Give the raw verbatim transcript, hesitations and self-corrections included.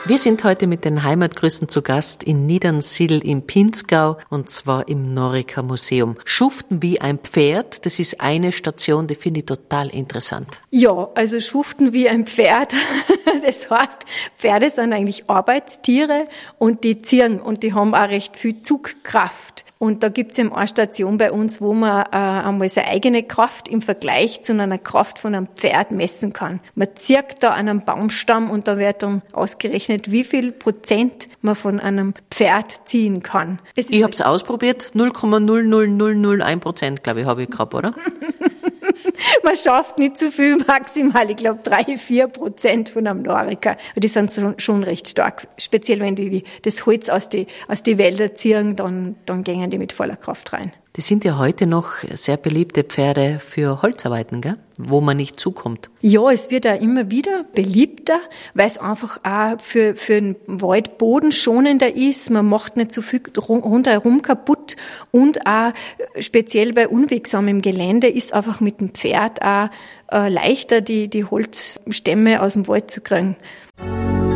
Wir sind heute mit den Heimatgrüßen zu Gast in Niedernsiedl im Pinzgau und zwar im Norica Museum. Schuften wie ein Pferd, das ist eine Station, die finde ich total interessant. Ja, also Schuften wie ein Pferd, das heißt, Pferde sind eigentlich Arbeitstiere und die ziehen und die haben auch recht viel Zugkraft. Und da gibt's eben eine Station bei uns, wo man äh, einmal seine eigene Kraft im Vergleich zu einer Kraft von einem Pferd messen kann. Man zieht da an einem Baumstamm und da wird dann ausgerechnet, wie viel Prozent man von einem Pferd ziehen kann. Ich habe es ausprobiert, null Komma null null null null eins Prozent, glaube ich, habe ich gehabt, oder? Man schafft nicht so viel, maximal, ich glaube, drei, vier Prozent von einem Norica. Die sind schon, schon recht stark. Speziell, wenn die, die das Holz aus die, aus die Wälder ziehen, dann, dann gehen die mit voller Kraft rein. Die sind ja heute noch sehr beliebte Pferde für Holzarbeiten, gell? Wo man nicht zukommt. Ja, es wird auch immer wieder beliebter, weil es einfach auch für, für den Waldboden schonender ist. Man macht nicht so viel rundherum kaputt und auch speziell bei unwegsamem Gelände ist einfach mit dem Pferd auch äh, leichter, die, die Holzstämme aus dem Wald zu kriegen.